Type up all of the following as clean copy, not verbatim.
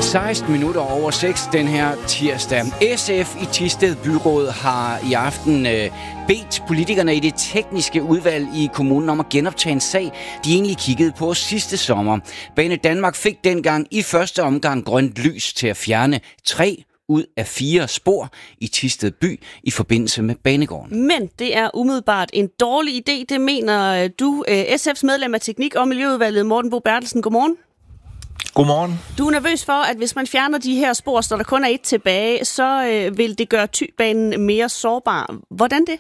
16 minutter over 6 den her tirsdag. SF i Thisted Byråd har i aften bedt politikerne i det tekniske udvalg i kommunen om at genoptage en sag, de egentlig kiggede på sidste sommer. Banedanmark fik dengang i første omgang grønt lys til at fjerne 3 ud af 4 spor i Thisted by i forbindelse med banegården. Men det er umiddelbart en dårlig idé, det mener du. SF's medlem af Teknik- og Miljøudvalget, Morten Bo Bertelsen. Godmorgen. Godmorgen. Du er nervøs for, at hvis man fjerner de her spor, så der kun er 1 tilbage, så vil det gøre Thy-banen mere sårbar. Hvordan det?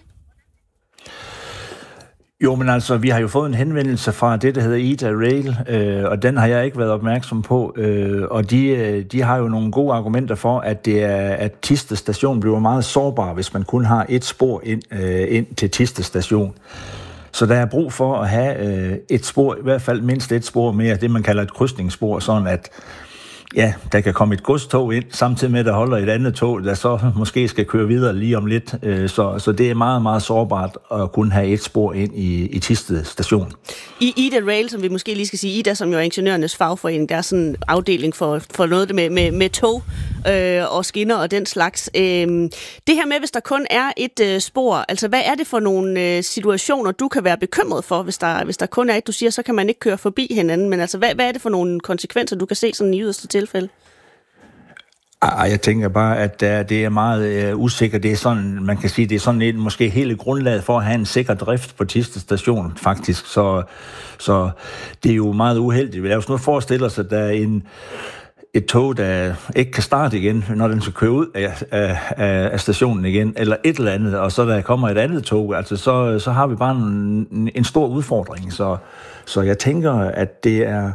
Jo, men altså, vi har jo fået en henvendelse fra det, der hedder Ida Rail, og den har jeg ikke været opmærksom på, og de har jo nogle gode argumenter for, at Thisted station bliver meget sårbar, hvis man kun har 1 spor ind til Thisted station. Så der er brug for at have et spor, i hvert fald mindst 1 spor mere, det man kalder et krydsningsspor, sådan at der kan komme et godstog ind, samtidig med, at der holder et andet tog, der så måske skal køre videre lige om lidt. Så det er meget, meget sårbart at kunne have 1 spor ind i Thisted station. I Ida Rail, som vi måske lige skal sige, Ida, som jo er ingeniørernes fagforening, der er sådan en afdeling for noget med tog og skinner og den slags. Det her med, hvis der kun er 1 spor, altså hvad er det for nogle situationer, du kan være bekymret for, hvis der kun er 1, du siger, så kan man ikke køre forbi hinanden, men altså hvad er det for nogle konsekvenser, du kan se sådan i yderste tilfælde? Jeg tænker bare, at det er meget usikkert. Det er sådan, man kan sige, det er sådan et, måske hele grundlaget for at have en sikker drift på Thisted station, faktisk. Så det er jo meget uheldigt. Lad os nu forestille os, at der er et tog, der ikke kan starte igen, når den skal køre ud af stationen igen, eller et eller andet, og så der kommer et andet tog, altså så har vi bare en stor udfordring. Så jeg tænker, at det er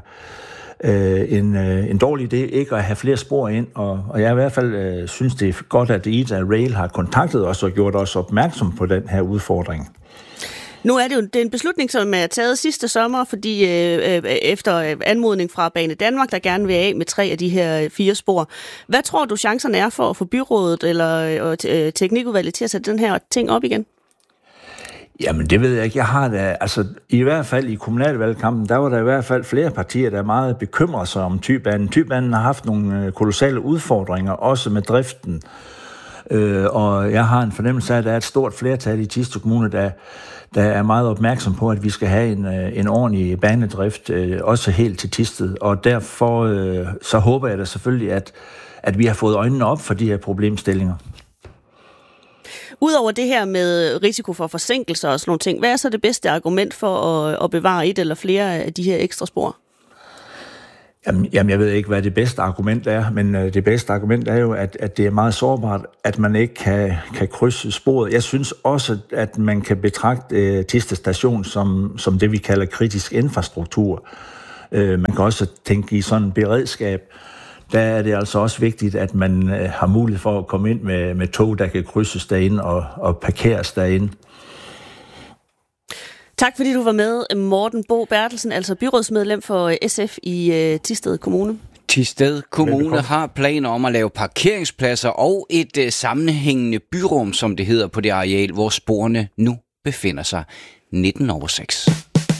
en dårlig idé ikke at have flere spor ind, og jeg i hvert fald synes, det er godt, at Ida Rail har kontaktet os og gjort os opmærksom på den her udfordring. Nu er det er en beslutning, som er taget sidste sommer, fordi efter anmodning fra Banedanmark, der gerne vil af med 3 af de her 4 spor. Hvad tror du, chancerne er for at få byrådet eller teknikudvalget til at sætte den her ting op igen? Jamen, det ved jeg ikke. Jeg har da, altså i hvert fald i kommunalvalgkampen, der var der i hvert fald flere partier, der er meget bekymret sig om Thy-banen. Thy-banen har haft nogle kolossale udfordringer, også med driften. Og jeg har en fornemmelse af, at der er et stort flertal i Thisted Kommune, der er meget opmærksom på, at vi skal have en ordentlig banedrift, også helt til Thisted. Og derfor så håber jeg da selvfølgelig, at vi har fået øjnene op for de her problemstillinger. Udover det her med risiko for forsinkelser og sådan nogle ting, hvad er så det bedste argument for at bevare 1 eller flere af de her ekstra spor? Jamen, jeg ved ikke, hvad det bedste argument er, men det bedste argument er jo, at det er meget sårbart, at man ikke kan krydse sporet. Jeg synes også, at man kan betragte Thisted station som det, vi kalder kritisk infrastruktur. Man kan også tænke i sådan en beredskab. Der er det altså også vigtigt, at man har mulighed for at komme ind med tog, der kan krydses derinde og parkeres derinde. Tak fordi du var med, Morten Bo Bertelsen, altså byrådsmedlem for SF i Thisted Kommune. Thisted Kommune har planer om at lave parkeringspladser og et sammenhængende byrum, som det hedder, på det areal, hvor sporene nu befinder sig. 19 over 6.